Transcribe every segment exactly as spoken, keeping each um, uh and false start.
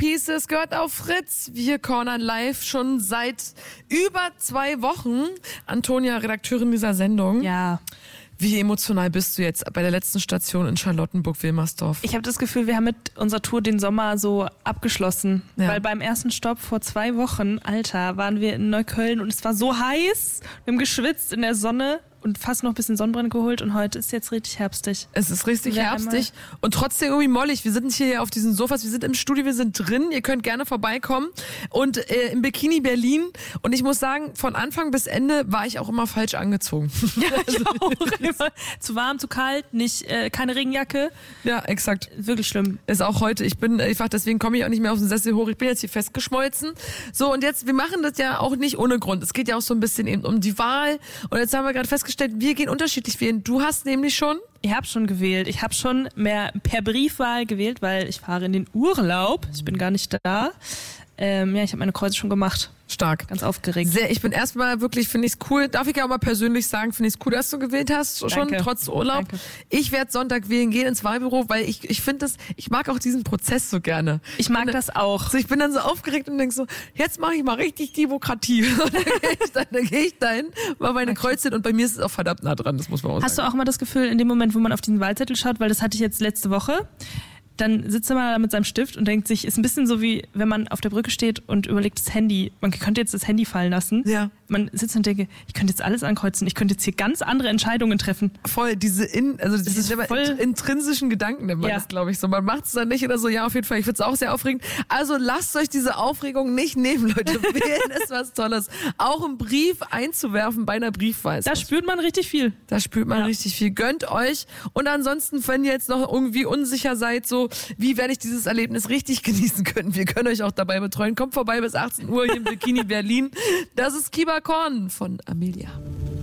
Pieces gehört auf Fritz. Wir cornern live schon seit über zwei Wochen. Antonia, Redakteurin dieser Sendung. Ja. Wie emotional bist du jetzt bei der letzten Station in Charlottenburg-Wilmersdorf? Ich habe das Gefühl, wir haben mit unserer Tour den Sommer so abgeschlossen. Ja. Weil beim ersten Stopp vor zwei Wochen, Alter, waren wir in Neukölln und es war so heiß. Wir haben geschwitzt in der Sonne und fast noch ein bisschen Sonnenbrand geholt und heute ist jetzt richtig herbstig. Es ist richtig herbstig und trotzdem irgendwie mollig. Wir sind nicht hier auf diesen Sofas, wir sind im Studio, wir sind drin. Ihr könnt gerne vorbeikommen und äh, im Bikini Berlin. Und ich muss sagen, von Anfang bis Ende war ich auch immer falsch angezogen. Ja, ich auch. Immer zu warm, zu kalt, nicht äh, keine Regenjacke. Ja, exakt. Wirklich schlimm. Ist auch heute. Ich bin einfach, deswegen komme ich auch nicht mehr auf den Sessel hoch. Ich bin jetzt hier festgeschmolzen. So, und jetzt, wir machen das ja auch nicht ohne Grund. Es geht ja auch so ein bisschen eben um die Wahl. Und jetzt haben wir gerade festgestellt, wir gehen unterschiedlich wählen. Du hast nämlich schon... Ich habe schon gewählt. Ich habe schon mehr per Briefwahl gewählt, weil ich fahre in den Urlaub. Ich bin gar nicht da. Ähm, ja, ich habe meine Kreuze schon gemacht. Stark. Ganz aufgeregt. Sehr, ich bin erstmal wirklich, finde ich es cool. Darf ich ja auch mal persönlich sagen, finde ich es cool, dass du gewählt hast, schon Danke. trotz Urlaub. Danke. Ich werde Sonntag wählen gehen ins Wahlbüro, weil ich, ich finde das, ich mag auch diesen Prozess so gerne. Ich mag das auch. Also ich bin dann so aufgeregt und denke so, jetzt mache ich mal richtig Demokratie. Und dann gehe ich, dann, dann geh ich dahin, mal meine okay. Kreuze hin und bei mir ist es auch verdammt nah dran, das muss man auch Hast sagen. du auch mal das Gefühl, in dem Moment, wo man auf diesen Wahlzettel schaut, weil das hatte ich jetzt letzte Woche, dann sitzt man da mit seinem Stift und denkt sich, ist ein bisschen so wie, wenn man auf der Brücke steht und überlegt, das Handy, man könnte jetzt das Handy fallen lassen. Ja. Man sitzt und denkt, ich könnte jetzt alles ankreuzen, ich könnte jetzt hier ganz andere Entscheidungen treffen. Voll, diese in, also das diese voll intrinsischen Gedanken nennt man ja. das, glaube ich so. Man macht es dann nicht oder so, ja, auf jeden Fall, ich finde es auch sehr aufregend. Also lasst euch diese Aufregung nicht nehmen, Leute. Wählen ist was Tolles. Auch einen Brief einzuwerfen bei einer Briefwahl. Da spürt man richtig viel. Da spürt man ja. richtig viel. Gönnt euch. Und ansonsten, wenn ihr jetzt noch irgendwie unsicher seid, so, wie werde ich dieses Erlebnis richtig genießen können? Wir können euch auch dabei betreuen. Kommt vorbei bis achtzehn Uhr hier im Bikini Berlin. Das ist Kiba Korn von Amelia.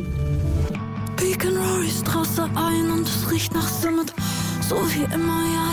Beacon Rory Straße ein und es riecht nach Summit. So wie immer, ja,